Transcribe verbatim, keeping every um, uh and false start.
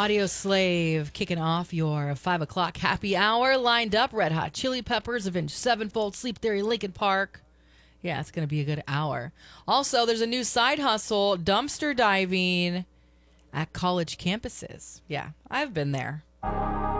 Audio Slave kicking off your five o'clock happy hour. Lined up, Red Hot Chili Peppers, Avenged Sevenfold, Sleep Theory, Linkin Park. Yeah, it's going to be a good hour. Also, there's a new side hustle, dumpster diving at college campuses. Yeah, I've been there.